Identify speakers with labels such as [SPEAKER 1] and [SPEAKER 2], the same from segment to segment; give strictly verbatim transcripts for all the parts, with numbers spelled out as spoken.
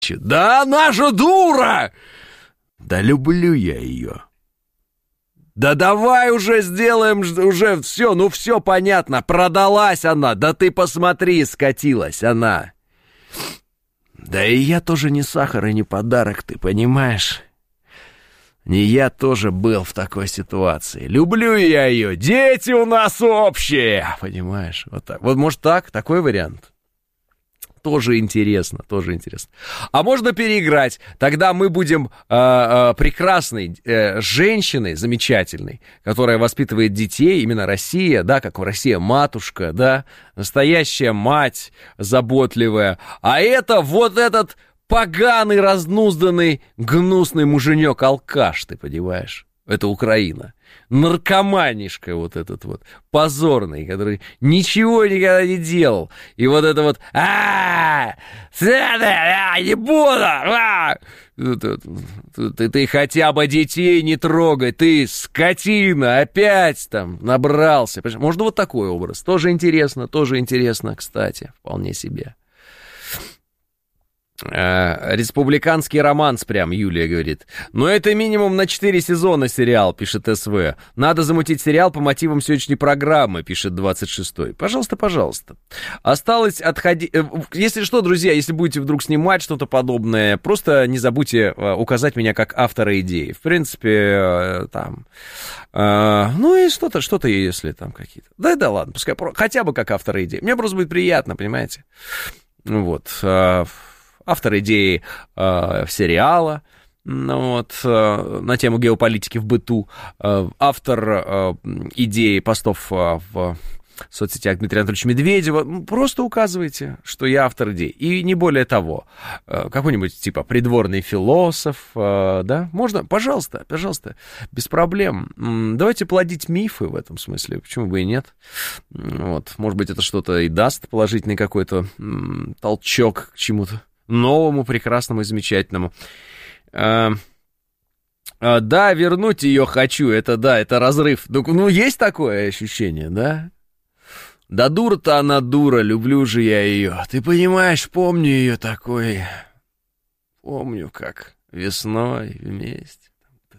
[SPEAKER 1] Да она же дура! Да люблю я ее. Да давай уже сделаем, уже все, ну все понятно, продалась она, да ты посмотри, скатилась она. Да и я тоже не сахар и не подарок, ты понимаешь? Не я тоже был в такой ситуации. Люблю я ее, дети у нас общие, понимаешь? Вот так. Вот может так, такой вариант. Тоже интересно, тоже интересно. А можно переиграть. Тогда мы будем э, э, прекрасной э, женщиной, замечательной, которая воспитывает детей, именно Россия, да, как в России матушка, да, настоящая мать заботливая. А это вот этот поганый, разнузданный, гнусный муженек-алкаш, ты понимаешь? Это Украина. Наркоманишка вот этот вот, позорный, который ничего никогда не делал. И вот это вот, а не буду, ты, ты хотя бы детей не трогай, ты скотина, опять там набрался. Можно вот такой образ, тоже интересно, тоже интересно, кстати, вполне себе. Республиканский романс прям, Юлия говорит. Но это минимум на четыре сезона сериал, пишет СВ. Надо замутить сериал по мотивам сегодняшней программы, пишет двадцать шестой. Пожалуйста, пожалуйста. Осталось отходить... Если что, друзья, если будете вдруг снимать что-то подобное, просто не забудьте указать меня как автора идеи. В принципе, там... Ну и что-то, что-то, если там какие-то... Да, да, ладно, пускай хотя бы как автора идеи. Мне просто будет приятно, понимаете? Вот... Автор идеи э, сериала, ну, вот, э, на тему геополитики в быту, э, автор э, идеи постов э, в соцсетях Дмитрия Анатольевича Медведева. Просто указывайте, что я автор идеи, и не более того. Э, какой-нибудь типа придворный философ, э, да, можно, пожалуйста, пожалуйста, без проблем. Давайте плодить мифы в этом смысле, почему бы и нет. Вот, может быть, это что-то и даст положительный какой-то м, толчок к чему-то новому, прекрасному и замечательному. А, а, да, вернуть ее хочу, это да, это разрыв. Ну, ну, есть такое ощущение, да? Да дура-то она дура, люблю же я ее. Ты понимаешь, помню ее такой. Помню, как весной вместе.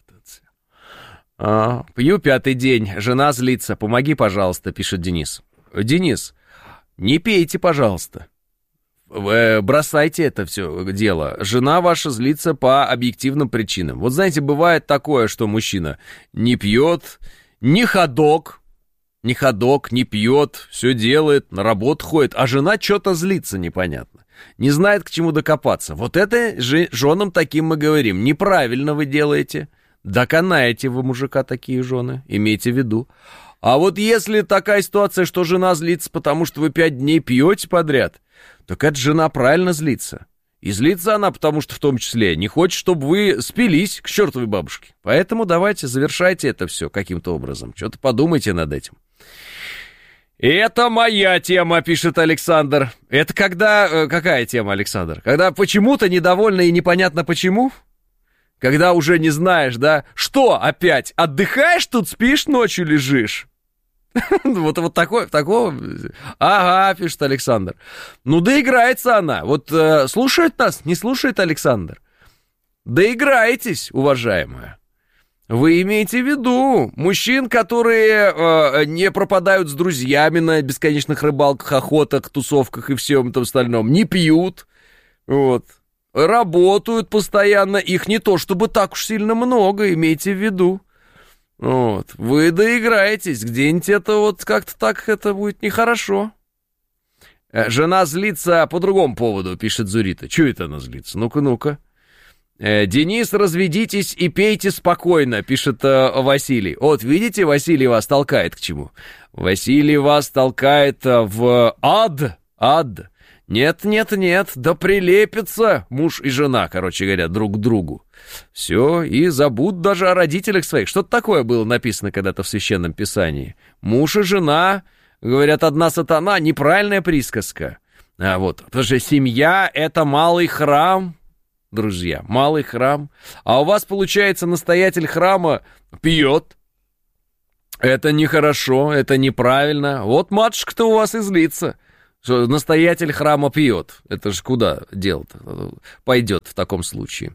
[SPEAKER 1] А, пью пятый день, жена злится. Помоги, пожалуйста, пишет Денис. Денис, не пейте, пожалуйста. Вы бросайте это все дело. Жена ваша злится по объективным причинам. Вот знаете, бывает такое, что мужчина не пьет, не ходок, не ходок, не пьет, все делает, на работу ходит, а жена что-то злится непонятно. Не знает, к чему докопаться. Вот это же женам таким мы говорим. Неправильно вы делаете. Доконаете вы мужика такие жены, имейте в виду. А вот если такая ситуация, что жена злится, потому что вы пять дней пьете подряд, так эта жена правильно злится. И злится она, потому что в том числе не хочет, чтобы вы спились к чертовой бабушке. Поэтому давайте завершайте это все каким-то образом. Что-то подумайте над этим. Это моя тема, пишет Александр. Это когда... Какая тема, Александр? Когда почему-то недовольна и непонятно почему? Когда уже не знаешь, да? Что опять? Отдыхаешь тут, спишь, ночью лежишь? Вот, вот такое, такого... Ага, пишет Александр. Ну, доиграется она. Вот э, слушает нас, не слушает Александр? Доиграетесь, уважаемая. Вы имеете в виду мужчин, которые э, не пропадают с друзьями на бесконечных рыбалках, охотах, тусовках и всем этом остальном, не пьют, вот, работают постоянно, их не то чтобы так уж сильно много, имейте в виду. Вот, вы доиграетесь, где-нибудь это вот как-то так это будет нехорошо. Жена злится по другому поводу, пишет Зурита. Чего это она злится? Ну-ка, ну-ка. Денис, разведитесь и пейте спокойно, пишет Василий. Вот, видите, Василий вас толкает к чему? Василий вас толкает в ад, ад. Нет, нет, нет, да прилепятся муж и жена, короче говоря, друг к другу. Все, и забудут даже о родителях своих. Что-то такое было написано когда-то в Священном Писании. Муж и жена, говорят, одна сатана, неправильная присказка. А вот, потому что семья — это малый храм, друзья, малый храм. А у вас, получается, настоятель храма пьет. Это нехорошо, это неправильно. Вот матушка-то у вас и злится. Что настоятель храма пьет. Это же куда дело-то пойдет в таком случае?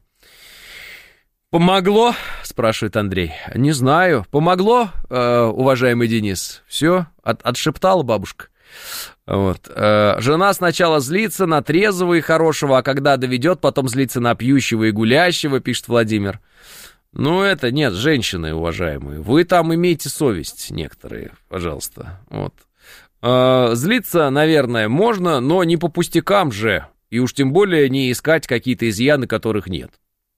[SPEAKER 1] «Помогло?» — спрашивает Андрей. «Не знаю. Помогло, э, уважаемый Денис? Все? От, отшептала бабушка?» Вот. Э, жена сначала злится на трезвого и хорошего, а когда доведет, потом злится на пьющего и гулящего, пишет Владимир. Ну, это нет, женщины, уважаемые. Вы там имейте совесть некоторые, пожалуйста. Вот. Э, злиться, наверное, можно, но не по пустякам же. И уж тем более не искать какие-то изъяны, которых нет.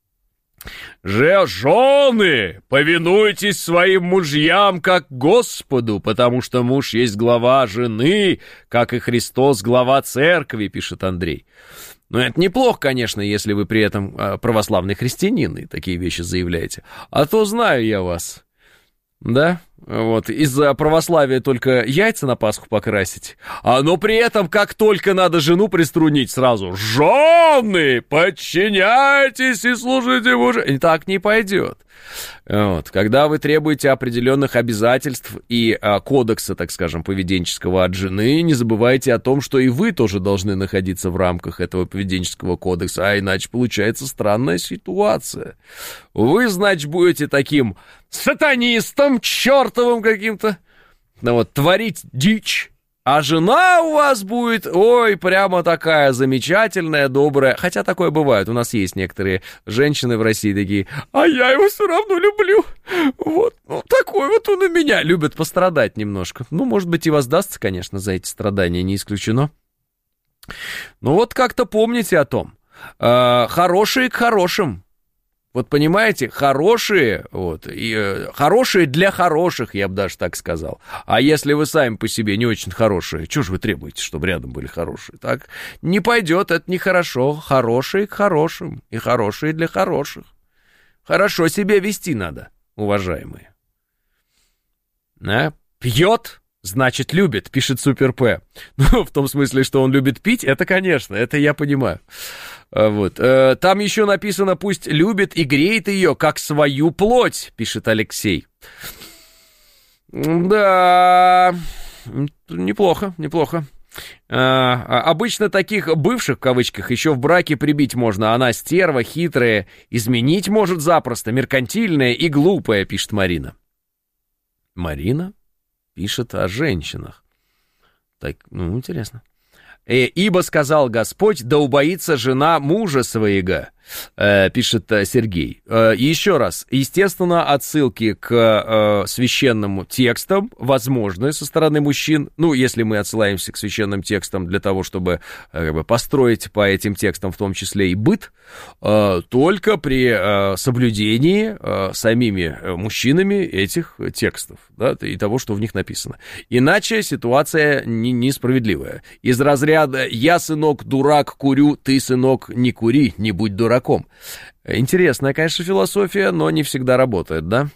[SPEAKER 1] «Же, жены, повинуйтесь своим мужьям, как Господу, потому что муж есть глава жены, как и Христос глава церкви», пишет Андрей. Но это неплохо, конечно, если вы при этом православный христианин и такие вещи заявляете. А то знаю я вас. Да, вот, из-за православия только яйца на Пасху покрасить, а но при этом, как только надо жену приструнить, сразу «Жены, подчиняйтесь и служите мужу». И так не пойдет. Вот, когда вы требуете определенных обязательств и а, кодекса, так скажем, поведенческого от жены, не забывайте о том, что и вы тоже должны находиться в рамках этого поведенческого кодекса, а иначе получается странная ситуация. Вы, значит, будете таким сатанистом, чертовым каким-то, ну вот, творить дичь, а жена у вас будет, ой, прямо такая замечательная, добрая. Хотя такое бывает, у нас есть некоторые женщины в России такие, а я его все равно люблю. Вот, ну, такой вот он у меня. Любит пострадать немножко. Ну, может быть, и воздастся, конечно, за эти страдания, не исключено. Ну, вот как-то помните о том. Э, хорошие к хорошим. Вот понимаете, хорошие, вот, и, э, хорошие для хороших, я бы даже так сказал. А если вы сами по себе не очень хорошие, чего же вы требуете, чтобы рядом были хорошие? Так не пойдет, это нехорошо. Хорошие к хорошим и хорошие для хороших. Хорошо себя вести надо, уважаемые. А? Пьет, значит, любит, пишет Супер П. Ну, в том смысле, что он любит пить, это, конечно, это я понимаю. Вот. Там еще написано, пусть любит и греет ее, как свою плоть, пишет Алексей. Да, неплохо, неплохо. А, обычно таких бывших, в кавычках, еще в браке прибить можно. Она стерва, хитрая, изменить может запросто, меркантильная и глупая, пишет Марина. Марина пишет о женщинах. Так, ну, интересно. «Ибо сказал Господь, да убоится жена мужа своего», э, пишет э, Сергей. Э, еще раз, естественно, отсылки к э, священным текстам возможны со стороны мужчин. Ну, если мы отсылаемся к священным текстам для того, чтобы э, как бы построить по этим текстам в том числе и быт, э, только при э, соблюдении э, самими мужчинами этих текстов, да, и того, что в них написано. Иначе ситуация не, несправедливая. Из разряда «я, сынок, дурак, курю, ты, сынок, не кури, не будь дураком». Интересная, конечно, философия, но не всегда работает, да?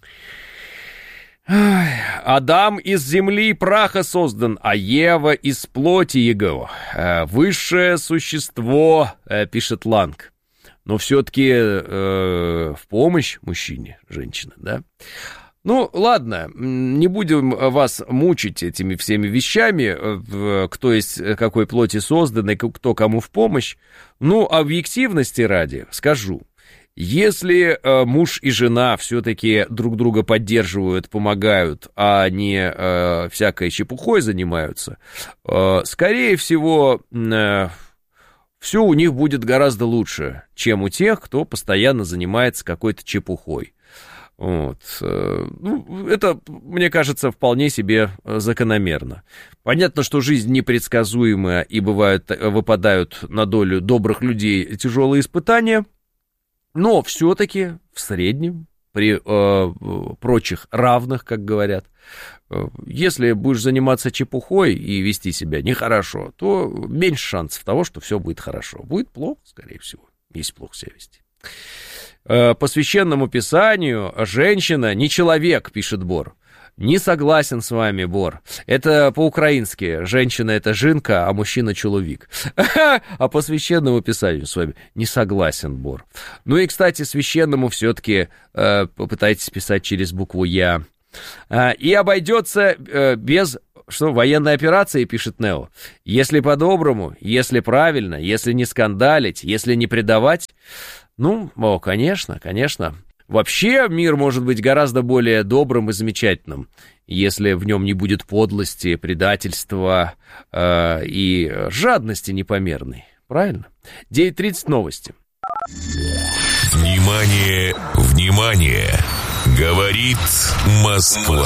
[SPEAKER 1] Адам из земли и праха создан, а Ева из плоти его. Высшее существо, пишет Ланг. Но все-таки э, в помощь мужчине женщина, да? Ну, ладно, не будем вас мучить этими всеми вещами, кто из какой плоти создан и кто кому в помощь. Ну, объективности ради скажу, если муж и жена все-таки друг друга поддерживают, помогают, а не э, всякой чепухой занимаются, э, скорее всего, э, все у них будет гораздо лучше, чем у тех, кто постоянно занимается какой-то чепухой. Вот. Ну, это, мне кажется, вполне себе закономерно. Понятно, что жизнь непредсказуемая, и бывают, выпадают на долю добрых людей тяжелые испытания, но все-таки в среднем, при э, прочих равных, как говорят, э, если будешь заниматься чепухой и вести себя нехорошо, то меньше шансов того, что все будет хорошо. Будет плохо, скорее всего, если плохо себя вести. По священному писанию женщина не человек, пишет Бор. Не согласен с вами, Бор. Это по-украински. Женщина — это жинка, а мужчина — чоловік. А по священному писанию с вами не согласен, Бор. Ну и, кстати, священному все-таки э, попытайтесь писать через букву «Я». И обойдется э, без Что, военная операция, пишет Нео? Если по-доброму, если правильно, если не скандалить, если не предавать? Ну, о, конечно, конечно. Вообще мир может быть гораздо более добрым и замечательным, если в нем не будет подлости, предательства э, и жадности непомерной. Правильно? девять тридцать новости.
[SPEAKER 2] Внимание, внимание! Говорит Москва.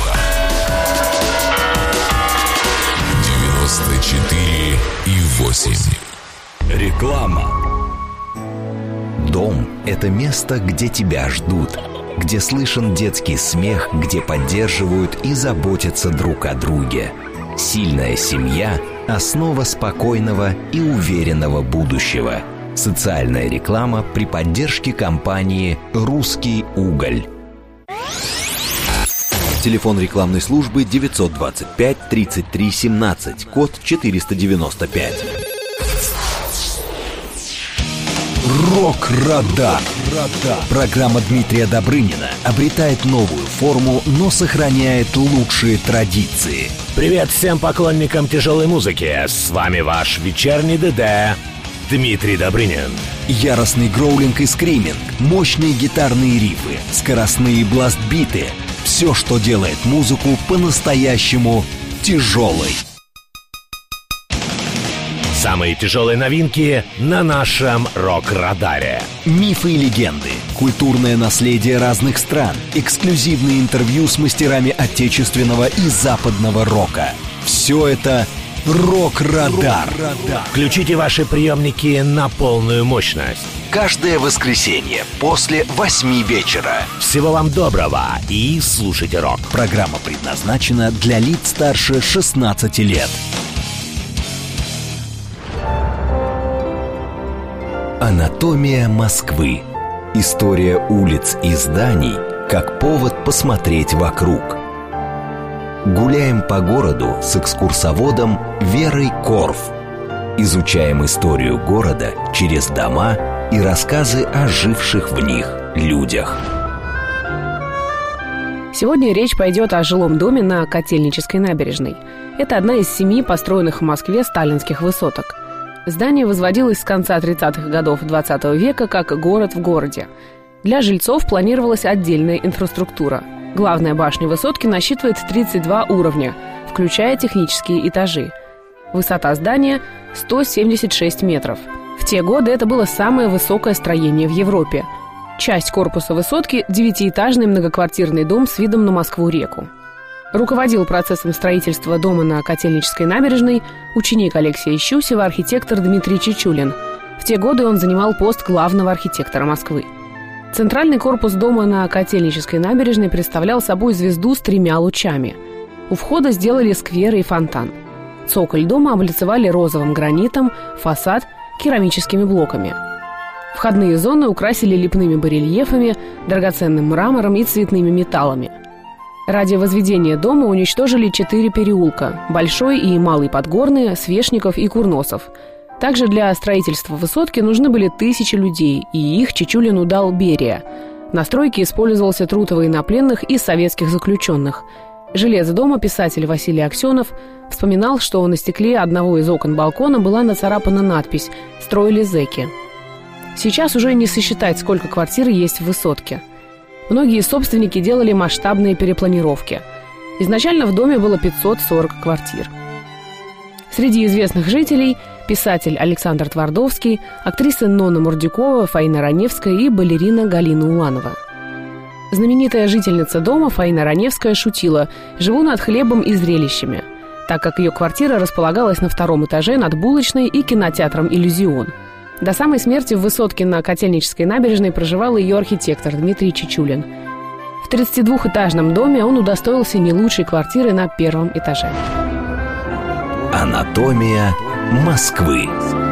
[SPEAKER 2] девяносто четыре и восемь.
[SPEAKER 3] Реклама. Дом – это место, где тебя ждут, где слышен детский смех, где поддерживают и заботятся друг о друге. Сильная семья – основа спокойного и уверенного будущего. Социальная реклама при поддержке компании «Русский уголь». Телефон рекламной службы девятьсот двадцать пять тридцать три семнадцать, код четыреста девяносто пять. Рок-Радар. Программа Дмитрия Добрынина обретает новую форму, но сохраняет лучшие традиции.
[SPEAKER 4] Привет всем поклонникам тяжелой музыки. С вами ваш вечерний ДД Дмитрий Добрынин.
[SPEAKER 3] Яростный гроулинг и скриминг, мощные гитарные рифы, скоростные бластбиты. Все, что делает музыку по-настоящему тяжелой.
[SPEAKER 4] Самые тяжелые новинки на нашем Рок-Радаре.
[SPEAKER 3] Мифы и легенды, культурное наследие разных стран, эксклюзивные интервью с мастерами отечественного и западного рока. Все это Рок-Радар.
[SPEAKER 4] Включите ваши приемники на полную мощность.
[SPEAKER 3] Каждое воскресенье после восьми вечера.
[SPEAKER 4] Всего вам доброго и слушайте рок.
[SPEAKER 3] Программа предназначена для лиц старше шестнадцати лет. Анатомия Москвы. История улиц и зданий как повод посмотреть вокруг. Гуляем по городу с экскурсоводом Верой Корф. Изучаем историю города через дома и рассказы о живших в них людях.
[SPEAKER 5] Сегодня речь пойдет о жилом доме на Котельнической набережной. Это одна из семи построенных в Москве сталинских высоток. Здание возводилось с конца тридцатых годов двадцатого века как город в городе. Для жильцов планировалась отдельная инфраструктура. Главная башня высотки насчитывает тридцать два уровня, включая технические этажи. Высота здания – сто семьдесят шесть метров. В те годы это было самое высокое строение в Европе. Часть корпуса высотки – девятиэтажный многоквартирный дом с видом на Москву-реку. Руководил процессом строительства дома на Котельнической набережной ученик Алексея Щусева, архитектор Дмитрий Чичулин. В те годы он занимал пост главного архитектора Москвы. Центральный корпус дома на Котельнической набережной представлял собой звезду с тремя лучами. У входа сделали сквер и фонтан. Цоколь дома облицевали розовым гранитом, фасад – керамическими блоками. Входные зоны украсили лепными барельефами, драгоценным мрамором и цветными металлами. Ради возведения дома уничтожили четыре переулка – Большой и Малый Подгорные, Свешников и Курносов. Также для строительства высотки нужны были тысячи людей, и их Чичулину дал Берия. На стройке использовался труд военнопленных и советских заключенных. Жилец дома, писатель Василий Аксенов, вспоминал, что на стекле одного из окон балкона была нацарапана надпись «Строили зэки». Сейчас уже не сосчитать, сколько квартир есть в высотке. Многие собственники делали масштабные перепланировки. Изначально в доме было пятьсот сорок квартир. Среди известных жителей – писатель Александр Твардовский, актрисы Нонна Мурдюкова, Фаина Раневская и балерина Галина Уланова. Знаменитая жительница дома Фаина Раневская шутила: «Живу над хлебом и зрелищами», так как ее квартира располагалась на втором этаже над булочной и кинотеатром «Иллюзион». До самой смерти в высотке на Котельнической набережной проживал ее архитектор Дмитрий Чичулин. В тридцатидвухэтажном доме он удостоился не лучшей квартиры на первом этаже.
[SPEAKER 3] Анатомия Москвы.